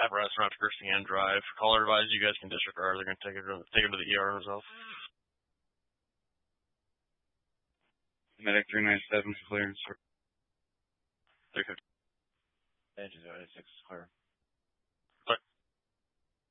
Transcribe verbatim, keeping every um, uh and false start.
have restaurant to Christiane Drive. Caller advised you guys can disregard. They're going to take it to, take him to the E R themselves. Medic three nine seven clearance. three fifty. Engine zero eight six clear.